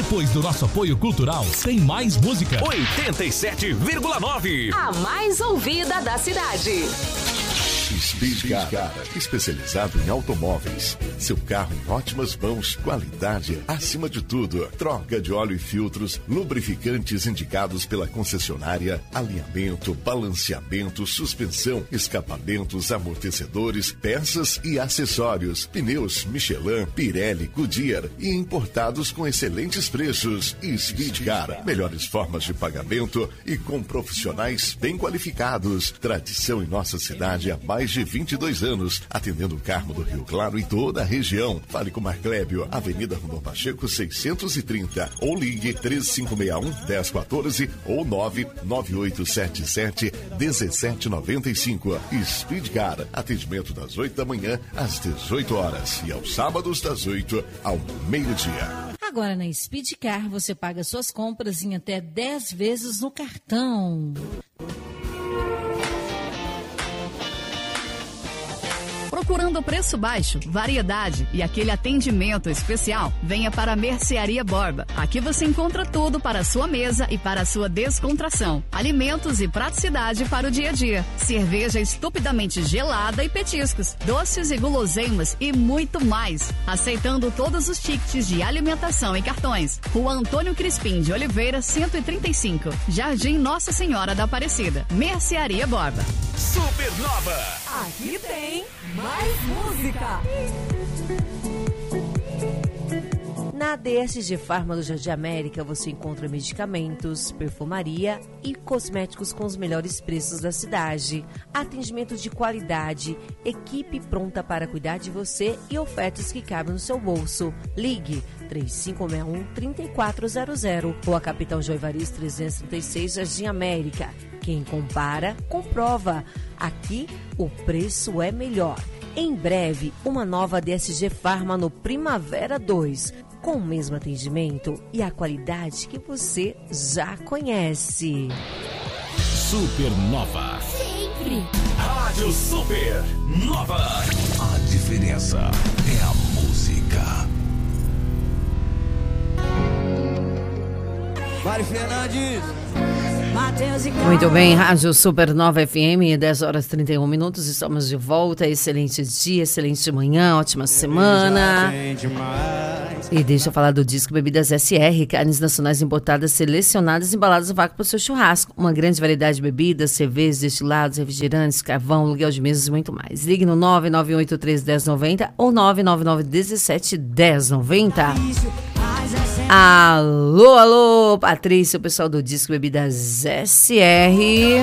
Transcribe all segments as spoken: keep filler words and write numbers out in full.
Depois do nosso apoio cultural, tem mais música. oitenta e sete vírgula nove. A mais ouvida da cidade. Speedcar, especializado em automóveis. Seu carro em ótimas mãos, qualidade acima de tudo. Troca de óleo e filtros, lubrificantes indicados pela concessionária, alinhamento, balanceamento, suspensão, escapamentos, amortecedores, peças e acessórios. Pneus Michelin, Pirelli, Goodyear e importados com excelentes preços. Speedcar, melhores formas de pagamento e com profissionais bem qualificados. Tradição em nossa cidade há mais de vinte e dois anos, atendendo o Carmo do Rio Claro e toda a região. Fale com Marclébio, Avenida Rondon Pacheco seiscentos e trinta, ou ligue três cinco seis um, um zero um quatro ou nove nove oito sete sete, um sete nove cinco. Speedcar, atendimento das oito da manhã às dezoito horas e aos sábados das oito ao meio-dia. Agora na Speedcar você paga suas compras em até dez vezes no cartão. Procurando preço baixo, variedade e aquele atendimento especial? Venha para a Mercearia Borba. Aqui você encontra tudo para a sua mesa e para a sua descontração. Alimentos e praticidade para o dia a dia. Cerveja estupidamente gelada e petiscos, doces e guloseimas e muito mais. Aceitando todos os tickets de alimentação e cartões. Rua Antônio Crispim de Oliveira, cento e trinta e cinco. Jardim Nossa Senhora da Aparecida. Mercearia Borba. Supernova. Aqui tem mais música. Na D S G Farma do Jardim América você encontra medicamentos, perfumaria e cosméticos com os melhores preços da cidade. Atendimento de qualidade, equipe pronta para cuidar de você e ofertas que cabem no seu bolso. Ligue três cinco seis um, três quatro zero zero ou a Capitão Joivaris trezentos e trinta e seis, Jardim América. Quem compara, comprova. Aqui o preço é melhor. Em breve, uma nova D S G Farma no Primavera dois, com o mesmo atendimento e a qualidade que você já conhece. Supernova. Sempre. Rádio Supernova. A diferença é a música. Mari Fernandes. Muito bem, Rádio Supernova F M, dez horas e trinta e um minutos, estamos de volta. Excelente dia, excelente manhã, ótima semana. E deixa eu falar do Disco Bebidas S R, carnes nacionais importadas, selecionadas e embaladas no vácuo para o seu churrasco. Uma grande variedade de bebidas, cervejas, destilados, refrigerantes, carvão, aluguel de mesas e muito mais. Ligue no nove nove oito três, um zero nove zero ou nove nove nove um sete, um zero nove zero. Alô, alô, Patrícia, o pessoal do Disco Bebidas S R.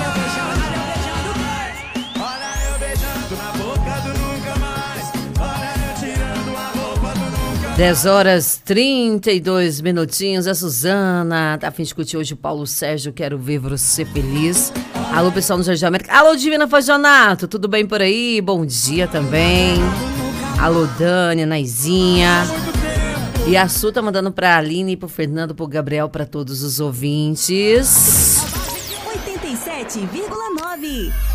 dez horas trinta e dois minutinhos. A Suzana tá a fim de curtir hoje o Paulo Sérgio, quero ver você feliz. Alô, pessoal do Jardim América. Alô, Divina Fajonato, tudo bem por aí? Bom dia também. Alô, Dani, Naizinha. E a Su tá mandando pra Aline, pro Fernando, pro Gabriel, pra todos os ouvintes. oitenta e sete vírgula nove.